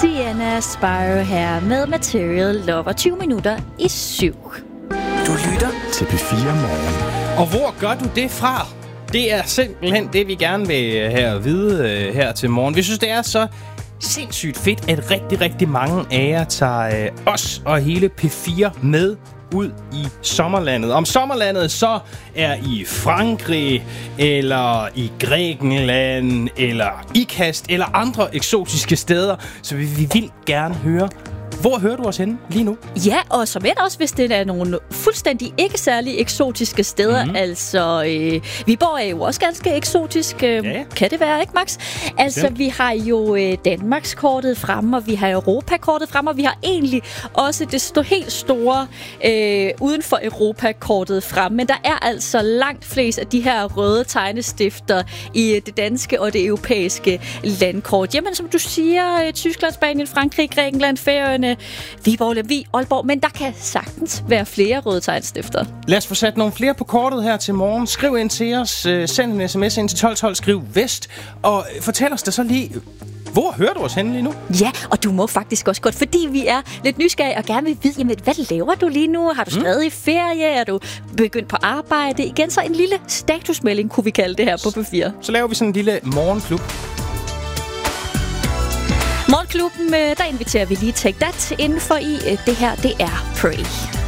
Sienna Spyro her med Material Lover 20 minutter i 7. Du lytter til P4 Morgen. Og hvor gør du det fra? Det er simpelthen det, vi gerne vil have at vide her til morgen. Vi synes, det er så sindssygt fedt, at rigtig, rigtig mange af jer tager os og hele P4 med ud i sommerlandet. Om sommerlandet så er i Frankrig, eller i Grækenland, eller Ikast, eller andre eksotiske steder. Så vi vil gerne høre, hvor hører du os henne lige nu? Ja, og som end også, hvis det er nogle fuldstændig ikke særlig eksotiske steder. Altså, Viborg er jo også ganske eksotisk. Kan det være, ikke Max? Altså, vi har jo Danmarkskortet fremme, og vi har Europakortet fremme, og vi har egentlig også det helt store uden for Europakortet fremme. Men der er altså langt flest af de her røde tegnestifter i det danske og det europæiske landkort. Jamen, som du siger, Tyskland, Spanien, Frankrig, Grækenland, Færøerne, Viborg, Lemvig, Aalborg, men der kan sagtens være flere røde tegnstifter. Lad os få sat nogle flere på kortet her til morgen. Skriv ind til os, send en sms ind til 1212, skriv Vest, og fortæl os da så lige, hvor hører du os henne lige nu? Ja, og du må faktisk også godt, fordi vi er lidt nysgerrige og gerne vil vide, jamen, hvad laver du lige nu? Har du stadig ferie? Er du begyndt på arbejde? Igen, så en lille statusmelding, kunne vi kalde det her på P4. Så laver vi sådan en lille morgenklub. Morgenklubben, der inviterer vi lige Take That indenfor i. Det her, det er Pray.